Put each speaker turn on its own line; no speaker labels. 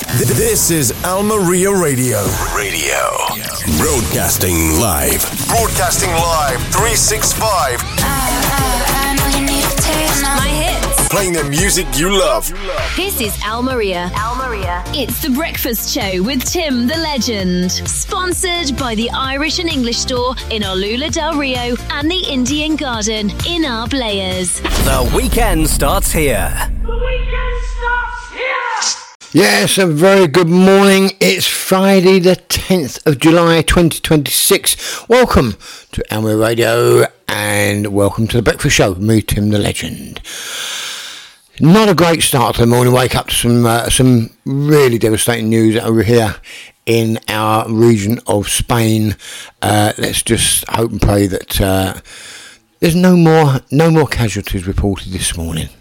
This is Almeria Radio. Broadcasting live. 365.
I know you need a taste.
My hits.
Playing the music you love.
This is Almeria. It's The Breakfast Show with Tim the Legend. Sponsored by the Irish and English Store in Olula del Rio and the Indian Garden in Arblayers.
The weekend starts here.
Yes, a very good morning. It's Friday the 10th of July 2026. Welcome to Almeria Radio and welcome to The Breakfast Show with me, Tim the Legend. Not a great start to the morning. Wake up to some really devastating news over here in our region of Spain. Let's just hope and pray that there's no more casualties reported this morning.